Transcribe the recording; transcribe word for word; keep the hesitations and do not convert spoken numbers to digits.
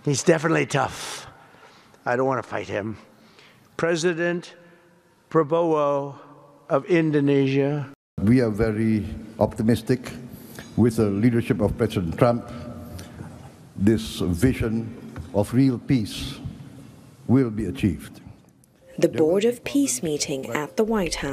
He's definitely tough. I don't want to fight him. President Prabowo of Indonesia. We are very optimistic with the leadership of President Trump. This vision of real peace will be achieved. The Board of Peace meeting at the White House.